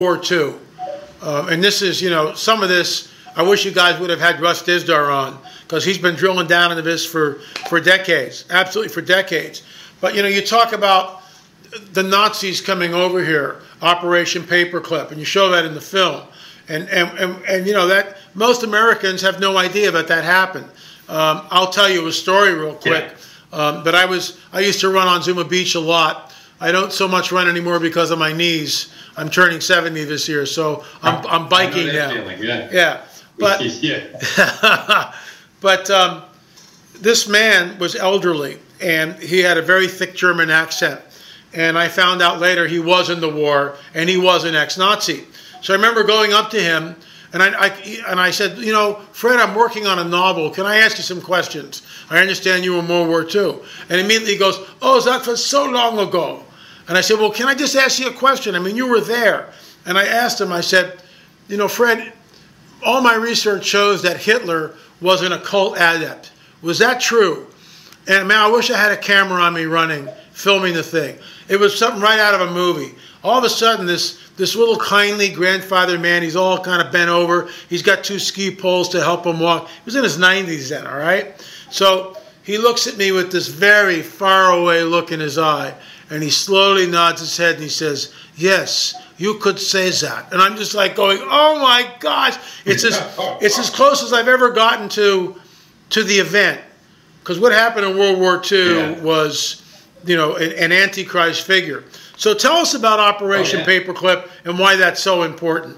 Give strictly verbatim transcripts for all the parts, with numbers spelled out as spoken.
War Two, uh, and this is, you know, some of this. I wish you guys would have had Russ Dizdar on, because he's been drilling down into this for for decades, absolutely for decades. But you know, you talk about the Nazis coming over here, Operation Paperclip, and you show that in the film, and and and, and you know that most Americans have no idea that that happened. Um, I'll tell you a story real quick. Yeah. Um, but I was I used to run on Zuma Beach a lot. I don't so much run anymore because of my knees. I'm turning seventy this year, so I'm I'm biking now. Feeling, yeah. yeah, but yeah. but um, this man was elderly, and he had a very thick German accent. And I found out later he was in the war, and he was an ex-Nazi. So I remember going up to him, and I, I and I said, you know, Fred, I'm working on a novel. Can I ask you some questions? I understand you were in World War Two. And immediately he goes, oh, is that for so long ago? And I said, well, can I just ask you a question? I mean, you were there. And I asked him, I said, you know, Fred, all my research shows that Hitler was an occult adept. Was that true? And man, I wish I had a camera on me running, filming the thing. It was something right out of a movie. All of a sudden, this this little kindly grandfather man, he's all kind of bent over. He's got two ski poles to help him walk. He was in his nineties then, all right? So he looks at me with this very far away look in his eye, and he slowly nods his head and he says, yes, you could say that. And I'm just like going, oh my gosh. It's as, it's as close as I've ever gotten to, to the event. Because what happened in World War Two yeah. was, you know, an, an Antichrist figure. So tell us about Operation oh, yeah. Paperclip and why that's so important.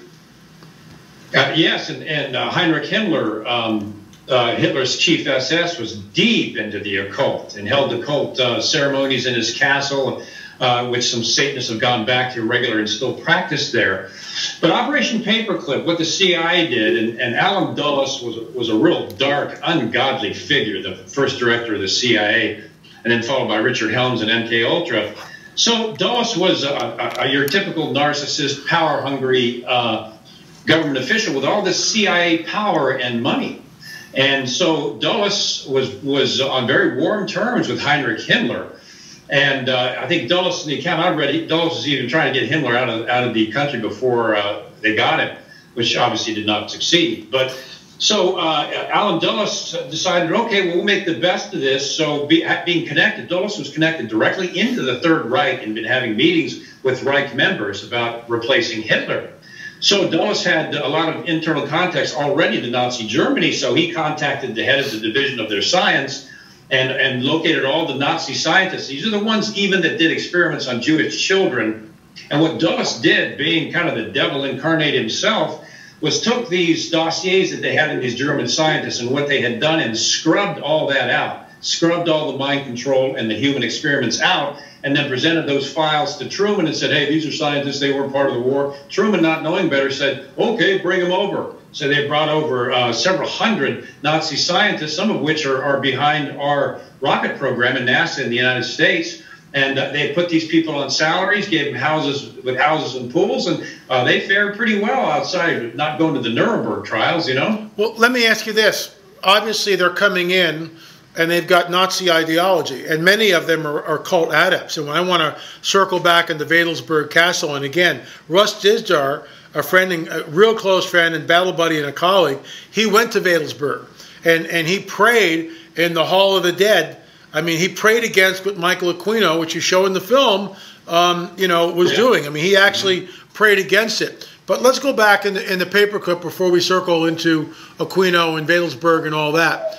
Uh, yes, and, and uh, Heinrich Himmler, um, uh, Hitler's chief S S, was deep into the occult and held occult uh, ceremonies in his castle, uh, which some Satanists have gone back to regular and still practice there. But Operation Paperclip, what the C I A did, and, and Allen Dulles was, was a real dark, ungodly figure, the first director of the C I A, and then followed by Richard Helms and M K Ultra. So Dulles was a, a, a, your typical narcissist, power-hungry uh, government official with all this C I A power and money. And so Dulles was, was on very warm terms with Heinrich Himmler. And uh, I think Dulles, in the account I've read, Dulles was even trying to get Himmler out of, out of the country before uh, they got him, which obviously did not succeed. But so uh, Allen Dulles decided, okay, well, we'll make the best of this. So be, being connected, Dulles was connected directly into the Third Reich and been having meetings with Reich members about replacing Hitler. So Dulles had a lot of internal contacts already to Nazi Germany, so he contacted the head of the division of their science and, and located all the Nazi scientists. These are the ones even that did experiments on Jewish children. And what Dulles did, being kind of the devil incarnate himself, was took these dossiers that they had in these German scientists and what they had done and scrubbed all that out, scrubbed all the mind control and the human experiments out, and then presented those files to Truman and said, hey, these are scientists, they weren't part of the war. Truman, not knowing better, said, okay, bring them over. So they brought over uh, several hundred Nazi scientists, some of which are, are behind our rocket program in NASA in the United States. And uh, they put these people on salaries, gave them houses with houses and pools, and uh, they fared pretty well outside, not going to the Nuremberg trials, you know? Well, let me ask you this. Obviously, they're coming in, and they've got Nazi ideology, and many of them are, are cult adepts. And when I want to circle back into Wedelsburg Castle, and again, Russ Dizdar, a friend, and, a real close friend and battle buddy and a colleague, he went to Wedelsburg, and, and he prayed in the Hall of the Dead. I mean, he prayed against what Michael Aquino, which you show in the film, um, you know, was yeah. doing. I mean, he actually prayed against it. But let's go back in the, in the paperclip before we circle into Aquino and Wedelsburg and all that.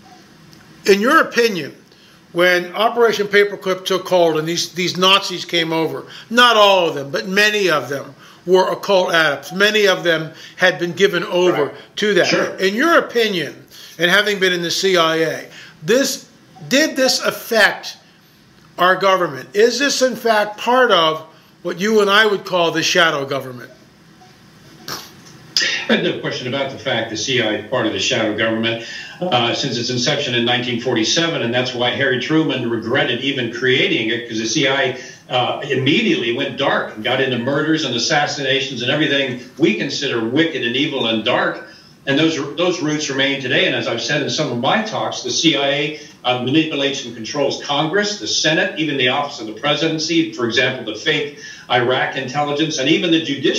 In your opinion, when Operation Paperclip took hold and these, these Nazis came over, not all of them, but many of them were occult adepts. Many of them had been given over right. to that. Sure. In your opinion, and having been in the C I A, this... did this affect our government? Is this, in fact, part of what you and I would call the shadow government? There's no question about the fact the C I A is part of the shadow government uh, since its inception in nineteen forty-seven, and that's why Harry Truman regretted even creating it, because the C I A uh, immediately went dark and got into murders and assassinations and everything we consider wicked and evil and dark. And those those roots remain today. And as I've said in some of my talks, the C I A uh, manipulates and controls Congress, the Senate, even the office of the presidency, for example, the fake Iraq intelligence, and even the judiciary.